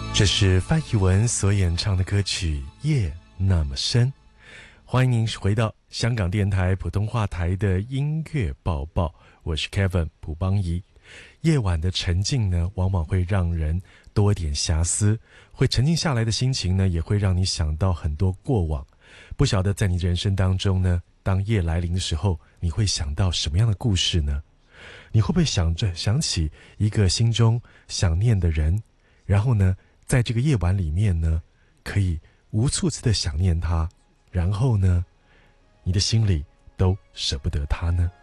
这是范逸文所演唱的歌曲《夜那么深》。欢迎您回到香港电台普通话台的音乐报报，我是 Kevin 卜邦仪。夜晚的沉静呢，往往会让人多点遐思，会沉静下来的心情呢，也会让你想到很多过往。不晓得在你人生当中呢，当夜来临的时候，你会想到什么样的故事呢？你会不会想起一个心中想念的人，然后呢，在这个夜晚里面呢，可以无数次的想念他，然后呢，你的心里都舍不得他呢？